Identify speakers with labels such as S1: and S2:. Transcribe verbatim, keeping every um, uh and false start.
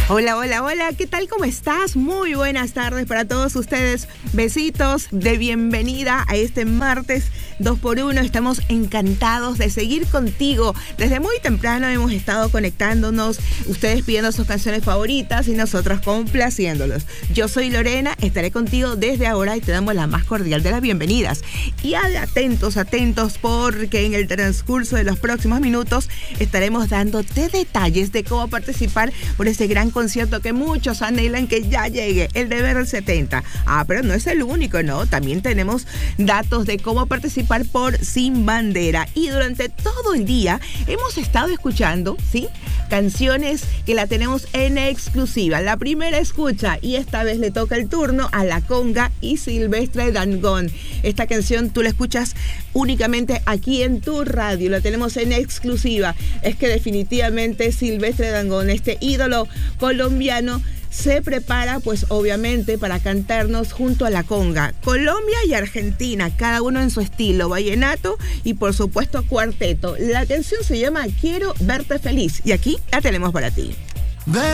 S1: Hola, hola, hola, ¿qué tal? ¿Cómo estás? Muy buenas tardes para todos ustedes. Besitos de bienvenida a este martes dos por uno. Estamos encantados de seguir contigo. Desde muy temprano hemos estado conectándonos, ustedes pidiendo sus canciones favoritas y nosotros complaciéndolos. Yo soy Lorena, estaré contigo desde ahora y te damos la más cordial de las bienvenidas. Y atentos, atentos, porque en el transcurso de los próximos minutos estaremos dándote detalles de cómo participar por este gran concierto que muchos anhelan que ya llegue, el de Ver el setenta. Ah, pero no es el único, ¿no? También tenemos datos de cómo participar por Sin Bandera. Y durante todo el día hemos estado escuchando, ¿sí?, canciones que la tenemos en exclusiva. La primera escucha, y esta vez le toca el turno a La Conga y Silvestre Dangond. Esta canción tú la escuchas únicamente aquí en tu radio, la tenemos en exclusiva. Es que definitivamente Silvestre Dangond, este ídolo colombiano, se prepara pues obviamente para cantarnos junto a La Conga. Colombia y Argentina, cada uno en su estilo, vallenato y por supuesto cuarteto. La canción se llama Quiero Verte Feliz y aquí la tenemos para ti.